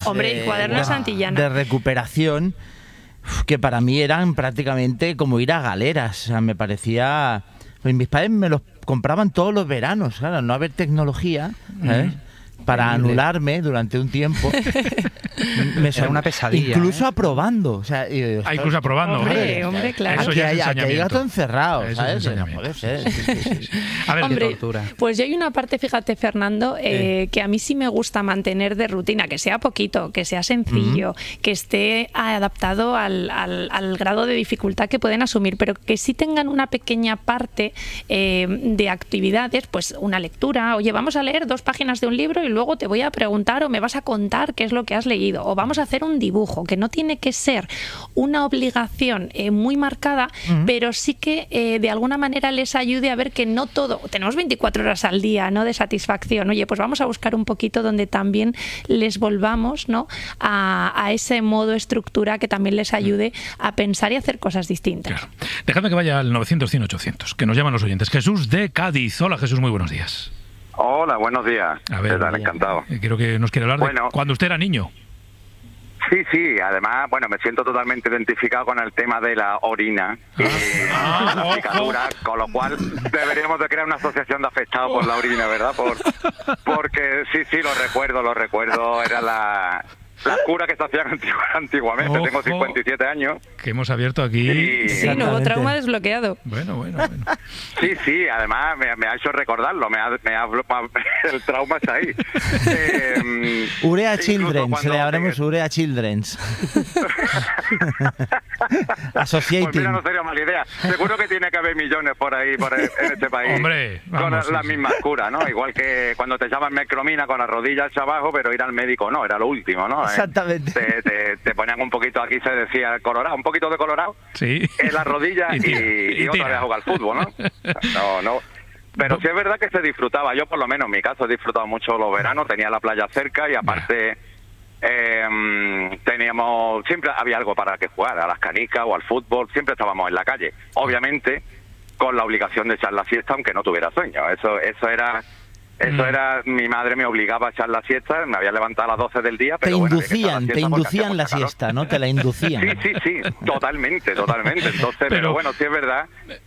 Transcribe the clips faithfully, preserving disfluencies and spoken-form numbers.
Hombre, de, y cuadernos de, Santillana. de recuperación que para mí eran prácticamente como ir a galeras. O sea, me parecía... Pues mis padres me los compraban todos los veranos, claro, no haber tecnología, ¿sabes? Mm. Para anularme durante un tiempo. Me Era una pesadilla. Incluso ¿eh? aprobando. O sea, y, ah, incluso aprobando. Hombre, hombre, claro. Eso ya que es hay, que hay gato encerrado, Eso ¿sabes? Es no puede ser. Sí, sí, sí. A ver, hombre, qué tortura. Pues yo hay una parte, fíjate, Fernando, eh, sí. que a mí sí me gusta mantener de rutina, que sea poquito, que sea sencillo, uh-huh. que esté adaptado al, al, al grado de dificultad que pueden asumir, pero que sí tengan una pequeña parte eh, de actividades, pues una lectura. Oye, vamos a leer dos páginas de un libro y luego te voy a preguntar o me vas a contar qué es lo que has leído, o vamos a hacer un dibujo, que no tiene que ser una obligación eh, muy marcada, uh-huh. pero sí que eh, de alguna manera les ayude a ver que no todo, tenemos veinticuatro horas al día, ¿no?, de satisfacción. Oye, pues vamos a buscar un poquito donde también les volvamos, ¿no?, a, a ese modo estructura que también les ayude a pensar y hacer cosas distintas. Claro. Dejadme que vaya al novecientos cien ochocientos, que nos llaman los oyentes. Jesús de Cádiz. Hola, Jesús, muy buenos días. Hola, buenos días. A ver, ¿qué tal? Encantado. Creo que nos quiere hablar bueno, de cuando usted era niño. Sí, sí, además, bueno, me siento totalmente identificado con el tema de la orina y ah, la picadura, con lo cual deberíamos de crear una asociación de afectados por la orina, ¿verdad? Por, porque sí, sí, lo recuerdo, lo recuerdo, era la... Las curas que se hacían antiguamente. Ojo, tengo cincuenta y siete años. Que hemos abierto aquí. Y... Sí, nuevo trauma desbloqueado. Bueno, bueno, bueno. Sí, sí, además me, me ha hecho recordarlo. Me ha, me ha, el trauma está ahí. eh, Urea Children's, le habremos te... Urea Children's. Associating. Pues mira, no sería mala idea. Seguro que tiene que haber millones por ahí, por el, en este país. Hombre, vamos, con sí, las sí. mismas curas, ¿no? Igual que cuando te llaman mecromina con las rodillas hacia abajo, pero ir al médico no, era lo último, ¿no? Exactamente. Te, te, te ponían un poquito, aquí se decía colorado, un poquito de colorado sí. en las rodillas y, tira, y, y, y otra vez a jugar al fútbol, ¿no? No, no. Pero sí es verdad que se disfrutaba. Yo, por lo menos en mi caso, he disfrutado mucho los veranos. Tenía la playa cerca y aparte eh, teníamos... Siempre había algo para que jugar, a las canicas o al fútbol. Siempre estábamos en la calle. Obviamente, con la obligación de echar la siesta, aunque no tuviera sueño. Eso, eso era... Eso era, mi madre me obligaba a echar la siesta, me había levantado a las doce del día, pero te bueno, inducían, te inducían la calor. siesta, ¿no? Te la inducían. Sí, sí, sí, totalmente, totalmente. Entonces, pero, pero bueno, sí es verdad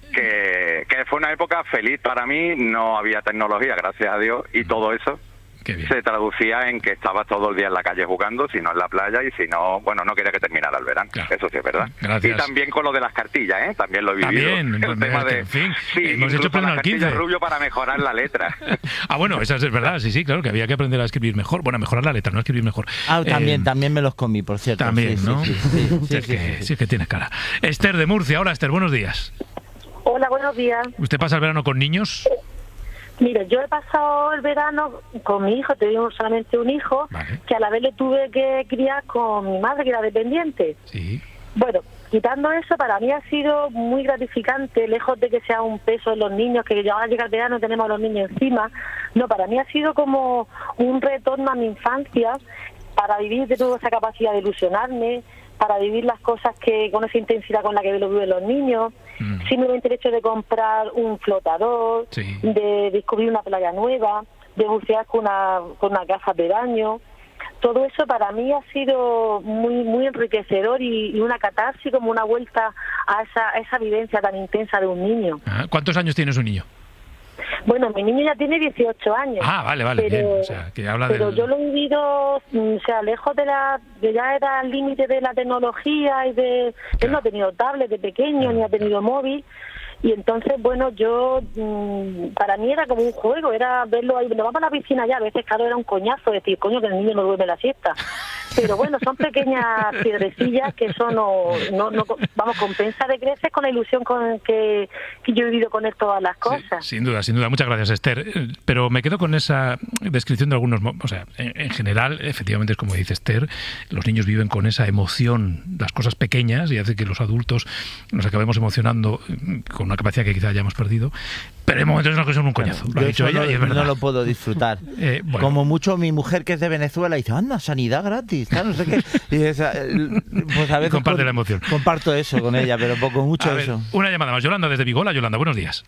que, que fue una época feliz para mí, no había tecnología, gracias a Dios, y todo eso se traducía en que estaba todo el día en la calle jugando, si no en la playa, y si no, bueno, no quería que terminara el verano. Claro. Eso sí es verdad. Gracias. Y también con lo de las cartillas, ¿eh? También lo he vivido. También, el tema de, en fin, sí, hemos hecho pleno las al quince. cartillas rubio para mejorar la letra. Ah, bueno, eso es verdad, sí, sí, claro, que había que aprender a escribir mejor. Bueno, mejorar la letra, no escribir mejor. Ah, también, eh, también me los comí, por cierto. También, sí, ¿no? Sí, sí, sí, sí, sí, es sí, que, sí, sí. sí es que tienes cara. Esther de Murcia. Hola, Esther, buenos días. Hola, buenos días. ¿Usted pasa el verano con niños? Mire, yo he pasado el verano con mi hijo, tuvimos solamente un hijo, vale. que a la vez le tuve que criar con mi madre, que era dependiente. Sí. Bueno, quitando eso, para mí ha sido muy gratificante, lejos de que sea un peso en los niños, que ya ahora llega el verano tenemos a los niños encima. No, para mí ha sido como un retorno a mi infancia, para vivir de nuevo esa capacidad de ilusionarme, para vivir las cosas que con esa intensidad con la que lo viven los niños, mm. simplemente el hecho de comprar un flotador, sí. de descubrir una playa nueva, de bucear con una, con una gafas de baño. Todo eso para mí ha sido muy muy enriquecedor y, y una catarsis, como una vuelta a esa, a esa vivencia tan intensa de un niño. Ah, ¿cuántos años tiene su niño? Bueno, mi niño ya tiene dieciocho años. Ah, vale, vale, pero, bien. O sea, que habla pero del... yo lo he vivido, o sea, lejos de la... de ya era el límite de la tecnología y de... Claro. Él no ha tenido tablet de pequeño, claro, ni ha tenido móvil. Y entonces, bueno, yo, mmm, para mí era como un juego, era verlo ahí, nos vamos a la piscina ya, a veces, claro, era un coñazo decir, coño, que el niño no duerme la siesta. Pero bueno, son pequeñas piedrecillas que eso no, no, no, vamos, compensa de creces con la ilusión con que, que yo he vivido con él todas las cosas. Sí, sin duda, sin duda. Muchas gracias, Esther. Pero me quedo con esa descripción de algunos... O sea, en, en general, efectivamente, es como dice Esther, los niños viven con esa emoción, las cosas pequeñas, y hace que los adultos nos acabemos emocionando con una capacidad que quizá hayamos perdido. Pero hay momentos en los que son un coñazo. Lo ha dicho ella y es verdad. No lo puedo disfrutar. Eh, bueno. Como mucho mi mujer, que es de Venezuela, dice, anda, sanidad gratis, claro, no sé qué. Y esa, pues a veces comparte con, la emoción. Comparto eso con ella, pero poco mucho a ver, eso. Una llamada más. Yolanda, desde Vigo. Hola, Yolanda, buenos días.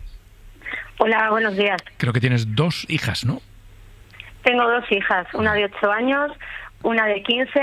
Hola, buenos días. Creo que tienes dos hijas, ¿no? Tengo dos hijas, una de ocho años, una de quince